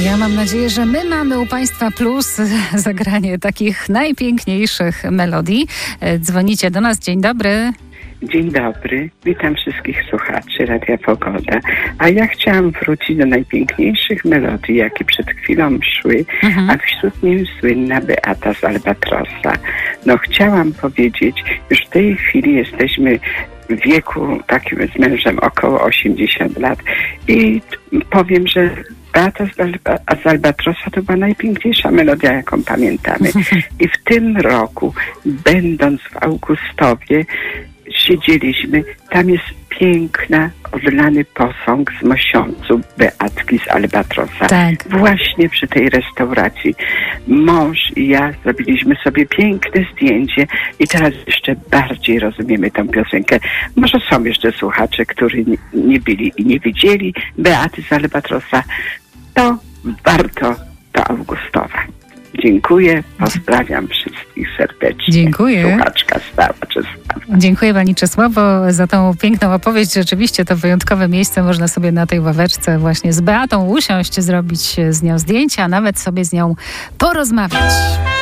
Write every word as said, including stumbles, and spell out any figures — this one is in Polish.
Ja mam nadzieję, że my mamy u Państwa plus zagranie takich najpiękniejszych melodii. Dzwonicie do nas. Dzień dobry. Dzień dobry, witam wszystkich słuchaczy Radia Pogoda. A ja chciałam wrócić do najpiękniejszych melodii, jakie przed chwilą szły, mhm. a wśród nich słynna Beata z Albatrosa. No chciałam powiedzieć, już w tej chwili jesteśmy w wieku takim z mężem około osiemdziesiąt lat i powiem, że Beata z, Alba, z Albatrosa to była najpiękniejsza melodia, jaką pamiętamy. I w tym roku, będąc w Augustowie, siedzieliśmy, tam jest piękna, odlany posąg z Mosiądzu Beatki z Albatrosa. Tak. Właśnie przy tej restauracji mąż i ja zrobiliśmy sobie piękne zdjęcie i teraz jeszcze bardziej rozumiemy tę piosenkę. Może są jeszcze słuchacze, którzy nie, nie byli i nie widzieli Beaty z Albatrosa. To warto do Augustowa. Dziękuję, pozdrawiam wszystkich serdecznie. Dziękuję. Słuchaczka stała Czesława. Dziękuję Pani Czesławo za tą piękną opowieść. Rzeczywiście to wyjątkowe miejsce. Można sobie na tej ławeczce właśnie z Beatą usiąść, zrobić z nią zdjęcia, a nawet sobie z nią porozmawiać.